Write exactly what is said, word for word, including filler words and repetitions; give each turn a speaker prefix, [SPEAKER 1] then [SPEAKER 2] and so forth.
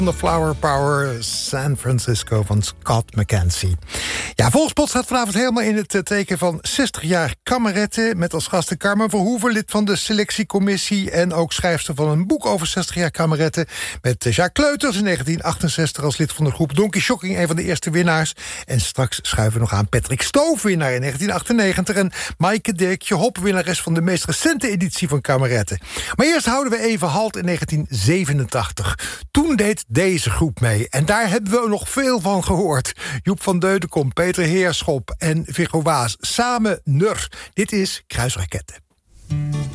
[SPEAKER 1] de Flower Power San Francisco van Scott McKenzie. Ja, Volkspot staat vanavond helemaal in het teken van zestig jaar kameretten. Met als gasten Carmen Verhoeven, lid van de selectiecommissie en ook schrijfster van een boek over zestig jaar kameretten. Met Jacques Kleuters in negentien achtenzestig als lid van de groep Donkey Shocking, een van de eerste winnaars. En straks schuiven we nog aan Patrick Stoof, winnaar in negentien achtennegentig. En Maaike Dirkje Hop, winnares van de meest recente editie van kameretten. Maar eerst houden we even halt in negentien zevenentachtig. Toen deed deze groep mee. En daar hebben we nog veel van gehoord. Joep van Deudekom, Peter Heerschop en Viggo Waas. Samen Nur. Dit is Kruisraketten.